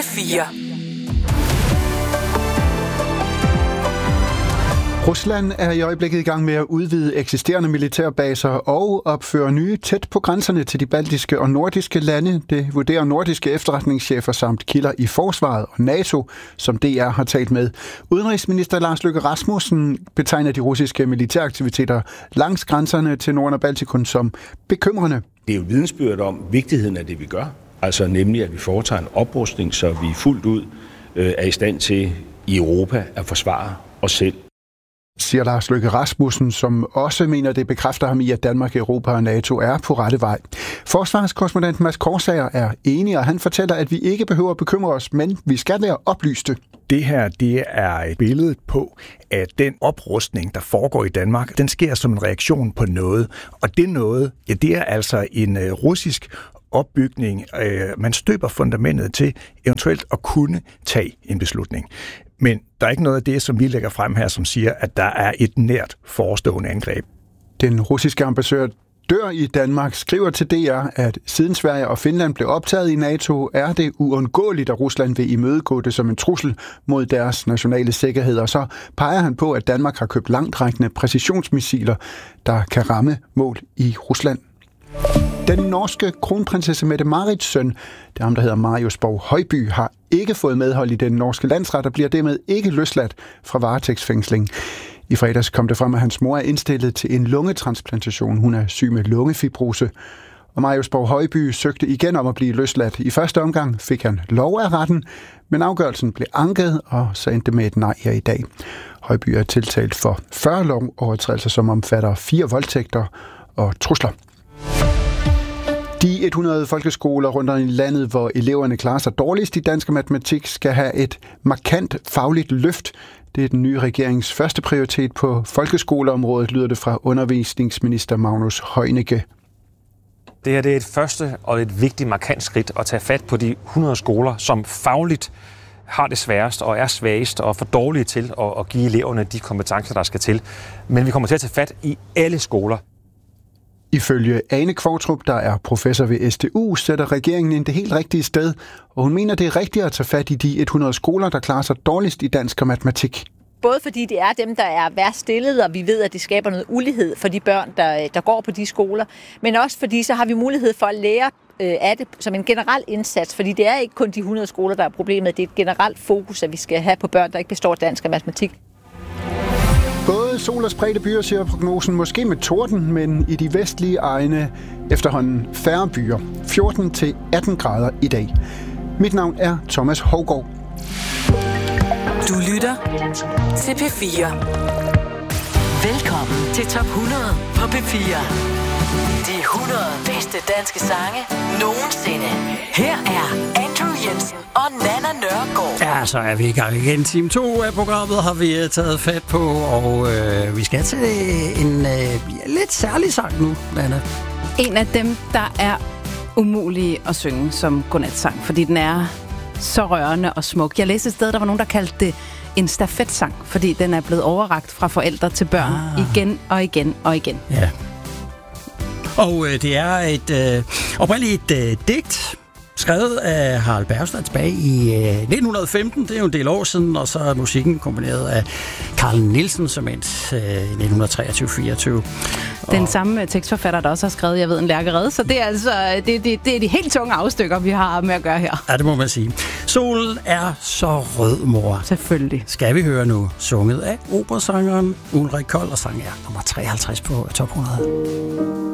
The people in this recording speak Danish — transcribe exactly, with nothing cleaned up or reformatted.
fire. Rusland er i øjeblikket i gang med at udvide eksisterende militærbaser og opføre nye tæt på grænserne til de baltiske og nordiske lande. Det vurderer nordiske efterretningschefer samt kilder i forsvaret og NATO, som D R har talt med. Udenrigsminister Lars Løkke Rasmussen betegner de russiske militæraktiviteter langs grænserne til Norden og Baltikum som bekymrende. Det er jo vidensbyrd om vigtigheden af det, vi gør. Altså nemlig, at vi foretager en oprustning, så vi fuldt ud øh, er i stand til i Europa at forsvare os selv. Siger Lars Løkke Rasmussen, som også mener, det bekræfter ham i, at Danmark, Europa og NATO er på rette vej. Forsvarskorrespondent Mads Korsager er enig, og han fortæller, at vi ikke behøver at bekymre os, men vi skal være oplyste. Det her, det er et billede på, at den oprustning, der foregår i Danmark, den sker som en reaktion på noget. Og det noget, ja, det er altså en uh, russisk opbygning. Uh, man støber fundamentet til eventuelt at kunne tage en beslutning. Men der er ikke noget af det, som vi lægger frem her, som siger, at der er et nært forestående angreb. Den russiske ambassadør dør i Danmark skriver til D R, at siden Sverige og Finland blev optaget i NATO, er det uundgåeligt, at Rusland vil imødegå det som en trussel mod deres nationale sikkerhed. Og så peger han på, at Danmark har købt langtrækkende præcisionsmissiler, der kan ramme mål i Rusland. Den norske kronprinsesse Mette-Marits søn, det er ham, der hedder Marius Borg Højby, har ikke fået medhold i den norske landsret og bliver dermed ikke løsladt fra varetægtsfængsling. I fredags kom det frem, at hans mor er indstillet til en lungetransplantation. Hun er syg med lungefibrose. Og Marius Borg Højby søgte igen om at blive løsladt. I første omgang fik han lov af retten, men afgørelsen blev anket, og så endte med et nej her i dag. Højby er tiltalt for fyrre lovovertrædelser, som omfatter fire voldtægter og trusler. De hundrede folkeskoler rundt om i landet, hvor eleverne klarer sig dårligst i dansk og matematik, skal have et markant fagligt løft. Det er den nye regerings første prioritet på folkeskoleområdet, lyder det fra undervisningsminister Magnus Heunicke. Det her det er et første og et vigtigt markant skridt at tage fat på de hundrede skoler, som fagligt har det sværest og er svagest og for dårlige til at give eleverne de kompetencer, der skal til. Men vi kommer til at tage fat i alle skoler. Ifølge Ane Kvartrup, der er professor ved S D U, sætter regeringen ind det helt rigtige sted, og hun mener, det er rigtigt at tage fat i de hundrede skoler, der klarer sig dårligst i dansk og matematik. Både fordi det er dem, der er værst stillet, og vi ved, at det skaber noget ulighed for de børn, der, der går på de skoler, men også fordi så har vi mulighed for at lære øh, af det som en generel indsats, fordi det er ikke kun de hundrede skoler, der er problemet, det er et generelt fokus, at vi skal have på børn, der ikke består dansk og matematik. Både sol og spredte byer, siger prognosen, måske med torden, men i de vestlige egne efterhånden færre byer. fjorten til atten grader i dag. Mit navn er Thomas Hougaard. Du lytter til P fire. Velkommen til Top hundrede på P fire. De hundrede bedste danske sange nogensinde. Her er Andrew Jensen og Nana Nørgaard. Ja, så er vi i gang igen. Time to af programmet har vi taget fat på, og øh, vi skal til en øh, lidt særlig sang nu, Nana. En af dem, der er umulige at synge som godnatsang, fordi den er så rørende og smuk. Jeg læste et sted, der var nogen, der kaldte det en stafetsang, fordi den er blevet overrakt fra forældre til børn ah. igen og igen og igen. Ja. Og øh, det er et øh, oprindeligt et øh, digt, skrevet af Harald Bergstad tilbage i øh, nitten femten. Det er jo en del år siden, og så er musikken komponeret af Carl Nielsen som et øh, i nitten treogtyve fireogtyve. Den og samme tekstforfatter, der også har skrevet, jeg ved, en Lærkerede, så det er altså det, det, det er de helt tunge afstykker, vi har med at gøre her. Ja, det må man sige. Solen er så rød, mor. Selvfølgelig. Skal vi høre nu, sunget af operasangeren Ulrik Kold, og sang er nummer treoghalvtreds på Top hundrede.